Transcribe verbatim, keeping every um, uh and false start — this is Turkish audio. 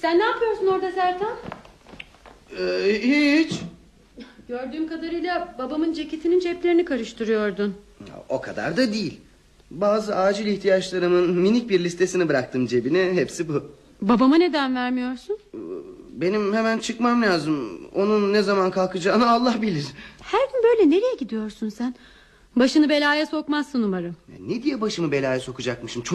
Sen ne yapıyorsun orada Sertan? Ee, hiç. Gördüğüm kadarıyla babamın ceketinin ceplerini karıştırıyordun. O kadar da değil. Bazı acil ihtiyaçlarımın minik bir listesini bıraktım cebine. Hepsi bu. Babama neden vermiyorsun? Benim hemen çıkmam lazım. Onun ne zaman kalkacağını Allah bilir. Her gün böyle nereye gidiyorsun sen? Başını belaya sokmazsın umarım. Ne diye başımı belaya sokacakmışım?